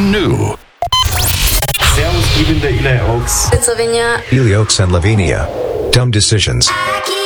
brand new. Servus, ich bin der Eli Oaks. It's Lavinia. Eli Oaks and Lavinia. Dumb decisions.